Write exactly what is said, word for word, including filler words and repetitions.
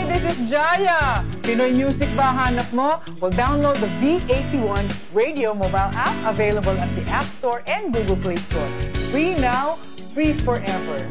this is Jaya. Pinoy music ba hanap mo? Well, download the V eighty-one Radio mobile app available at the App Store and Google Play Store. Free now, free forever.